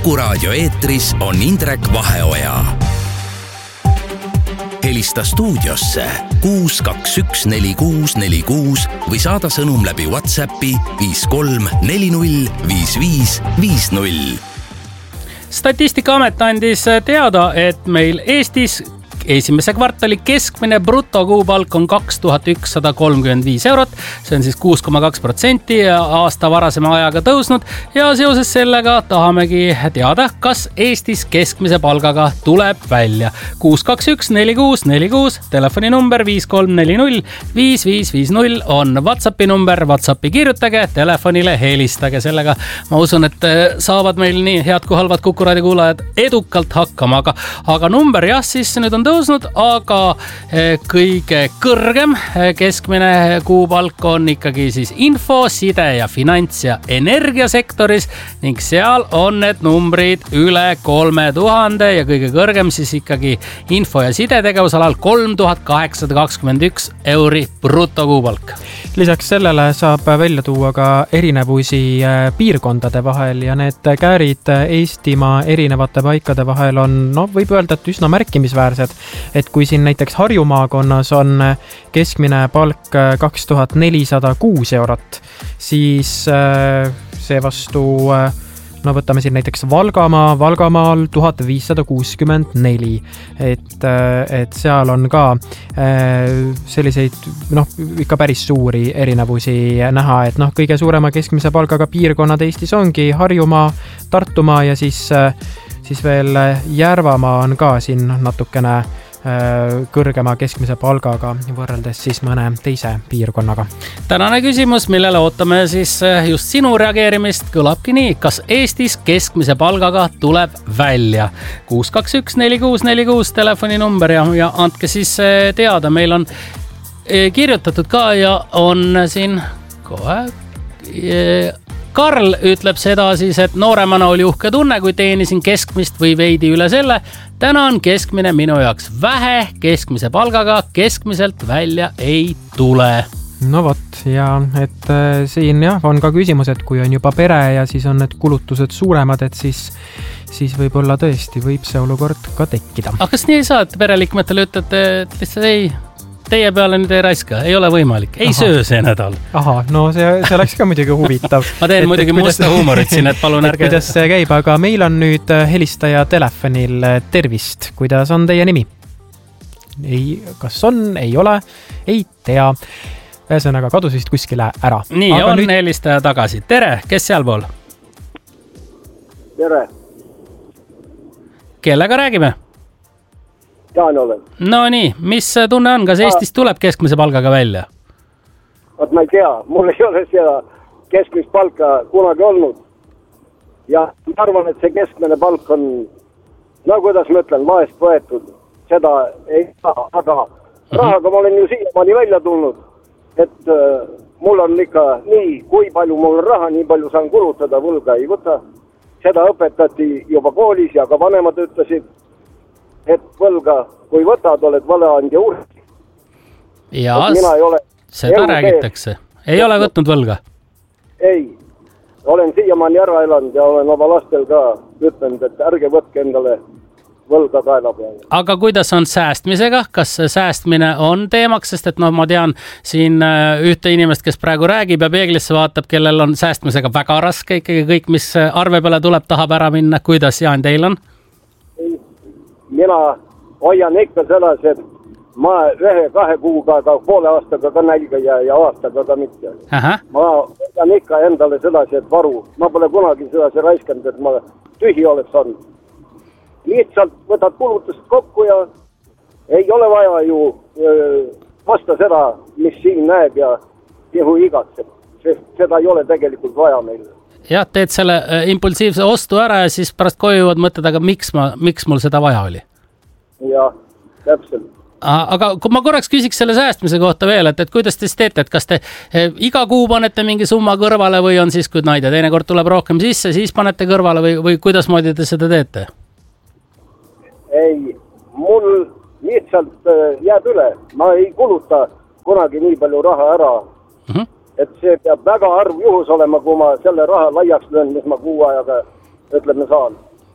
Kuku Raadio eetris on Indrek Vaheoja. Helista stuudiosse 6214646 või saada sõnum läbi WhatsAppi 53405550. Statistikaamet andis teada, et meil Eestis esimese kvartali keskmine brutokuupalk on 2135 eurot. See on siis 6,2% aasta varasema ajaga tõusnud ja seoses sellega tahamegi teada, kas Eestis keskmise palgaga tuleb välja. 6214646, telefoni number 53405550 on WhatsAppi number, WhatsAppi kirjutage, telefonile helistage. Sellega ma usun, et saavad meil nii head kui halvad Kuku Raadio kuulajad edukalt hakkama, aga number jah, siis nüüd on tõusnud, aga kõige kõrgem keskmine kuupalk on ikkagi siis info, side ja finants ja energiasektoris ning seal on need numbrid üle 3000 ja kõige kõrgem siis ikkagi info ja side tegevusalal 3821 euri brutokuupalk. Lisaks sellele saab välja tuua ka erinevusi piirkondade vahel ja need käärid Eestimaa erinevate paikade vahel on, võib öelda, et üsna märkimisväärsed. Et kui siin näiteks Harju maakonnas on keskmine palk 2406 eurot, siis see vastu, võtame siin näiteks Valgamaal 1564, et seal on ka selliseid, ikka päris suuri erinevusi näha, et kõige suurema keskmise palgaga piirkonnad Eestis ongi Harjumaa, Tartumaa ja siis veel Järvamaa on ka siin natukene kõrgema keskmise palgaga võrreldes siis mõne teise piirkonnaga. Tänane küsimus, millele ootame siis just sinu reageerimist, kõlabki nii. Kas Eestis keskmise palgaga tuleb välja? 6214646 telefoni number ja andke siis teada. Meil on kirjutatud ka ja on siin kohe... Karl ütleb seda siis, et nooremana oli uhke tunne, kui teenisin keskmist või veidi üle selle. Täna on keskmine minu jaoks vähe, keskmise palgaga keskmiselt välja ei tule. No vot, ja et siin on ka küsimus, et kui on juba pere ja siis on need kulutused suuremad, et siis võib-olla tõesti võib see olukord ka tekkida. Aga kas nii ei saa, et pereliikmetele ütlete, et lihtsalt ei... Teie peale nüüd ei raiska, ei ole võimalik, ei söö see nädal. See oleks ka muidugi huvitav. Ma teen muidugi musta huumorit siin, et palun ärge... Kuidas see käib, aga meil on nüüd helistaja telefonil. Tervist, kuidas on teie nimi? Kas on, ei ole, ei tea. Ühesõnaga kadus vist kuskile ära. Nii, aga on nüüd... helistaja tagasi. Tere, kes sealpool? Tere. Kellega räägime? Jaan olen. No nii, mis tunne on? Kas Eestis tuleb keskmise palgaga välja? Ma ei tea, mul ei ole seda keskmist palka kunagi olnud. Ja ma arvan, et see keskmine palk on, kuidas ma ütlen, maest võetud. Seda ei saa, aga rahaga ma olen ju siiamaani välja tulnud, et mul on ikka nii, kui palju mul on raha, nii palju saan kulutada, võlga ei võta. Seda õpetati juba koolis ja ka vanemad ütlesid, et võlga, kui võtad, oled valeandja ursi. Jaa, seda räägitakse. Ei ole võtnud võlga? Ei. Olen siiamaani ära elanud ja olen oma lastel ka ütlenud, et ärge võtke endale võlga kaela peale. Aga kuidas on säästmisega? Kas säästmine on teemaks? Sest et ma tean siin ühte inimest, kes praegu räägib ja peeglisse vaatab, kellel on säästmisega väga raske. Ikkagi kõik, mis arve peale tuleb, tahab ära minna. Kuidas, Jaan, teil on? Mina hoian ikka selles, et ma 1-2 kuuga, aga poole aastaga ka nälga ja aastaga ka mitte. Aha. Ma hoian ikka endale selles, et varu. Ma pole kunagi selles raiskanud, et ma tühi oleks olnud. Lihtsalt võtad kulutust kokku ja ei ole vaja ju vasta seda, mis siin näeb ja ihu igatseb. Sest seda ei ole tegelikult vaja meil. Jah, teed selle impulsiivse ostu ära ja siis pärast koju jõuad mõtled, aga miks mul seda vaja oli? Jah, täpselt. Aga kui ma korraks küsiks selle säästmise kohta veel, et kuidas te siis teete, et kas te iga kuu panete mingi summa kõrvale või on siis, kui naide teinekord tuleb rohkem sisse, siis panete kõrvale või kuidas moodi te seda teete? Ei, mul lihtsalt jääb üle. Ma ei kuluta kunagi nii palju raha ära. Et see peab väga arv juhus olema, kui ma selle raha laiaks löön, mis ma kuu ajaga ütleme saan.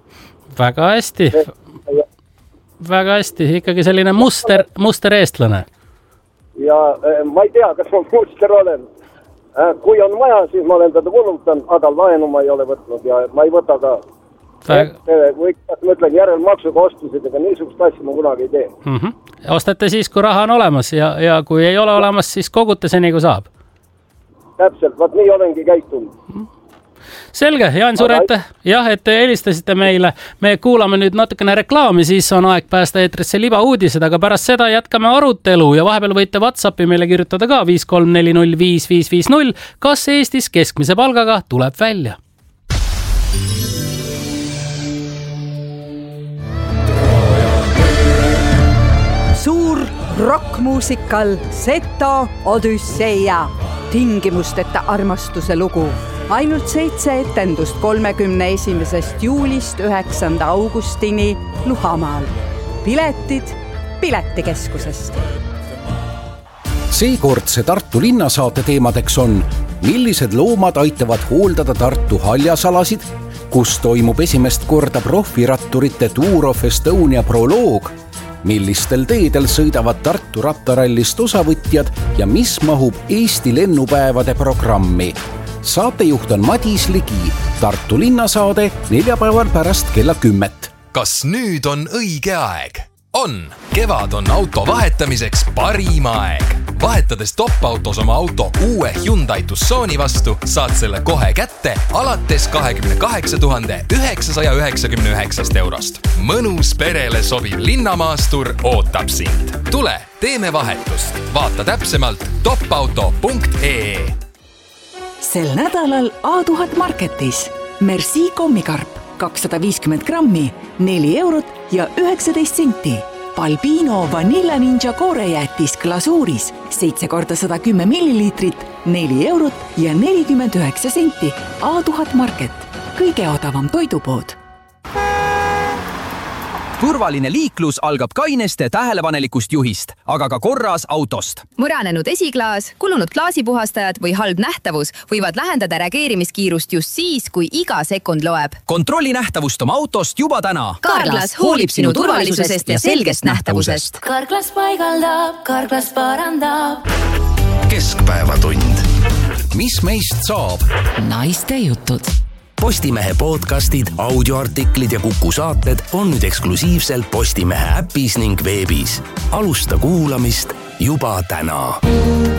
väga hästi. Väga hästi, ikkagi selline muster eestlane. Ja ma ei tea, kas ma muster olen. Kui on vaja, siis ma olen teda kulutan, aga laenu ma ei ole võtnud ja ma ei võta ka. Või ma ütlen järelmaksuga ostused, ega niisugust asja ma kunagi ei tee. Ostate siis, kui raha on olemas ja kui ei ole olemas, siis kogute seni, kui saab. Täpselt, vaat nii olengi käitunud. Selge, Jaan, suur aitäh. Jah, et te helistasite meile. Me kuulame nüüd natukene reklaami, siis on aeg päästa eetrisse libauudised, aga pärast seda jätkame arutelu ja vahepeal võite WhatsAppi meile kirjutada ka 5340550. Kas Eestis keskmise palgaga tuleb välja? Suur rockmuusikal Seto Odüsseia. Tingimusteta armastuse lugu. Ainult 7 etendust 31. juulist 9. augustini Luhamaal. Piletid Piletikeskusest. Seekordse Tartu linnasaate teemadeks on, millised loomad aitavad hooldada Tartu haljasalasid, kus toimub esimest korda profiratturite Tour of Estonia proloog, millistel teedel sõidavad Tartu rattarallist osavõtjad ja mis mahub Eesti lennupäevade programmi. Saatejuht on Madis Ligi. Tartu linnasaade neljapäeval pärast kella 10. Kas nüüd on õige aeg? On! Kevad on auto vahetamiseks parim aeg. Vahetades top-autos oma auto uue Hyundai Tucsoni vastu, saad selle kohe kätte alates 28 999 eurost. Mõnus perele sobiv linnamaastur ootab sind. Tule, teeme vahetust. Vaata täpsemalt topauto.ee. Sel nädalal A1000 Marketis Merci kommikarp 250 grammi, 4 eurot ja 19 senti. Balbino Vanilla Ninja koorejäätis glasuuris 7 korda 110 milliliitrit, 4 eurot ja 49 senti. A1000 Market, kõige odavam toidupood. Turvaline liiklus algab kaineste tähelepanelikust juhist, aga ka korras autost. Muranenud esiklaas, kulunud klaasipuhastajad või halb nähtavus võivad lähendada reageerimiskiirust just siis, kui iga sekund loeb. Kontrolli nähtavust oma autost juba täna. Carglass hoolib sinu turvalisusest ja selgest nähtavusest. Carglass paigaldab, Carglass parandab. Keskpäevatund. Mis meist saab? Naiste jutud. Postimehe podcastid, audioartiklid ja Kuku saated on nüüd eksklusiivselt Postimehe äpis ning veebis. Alusta kuulamist juba täna.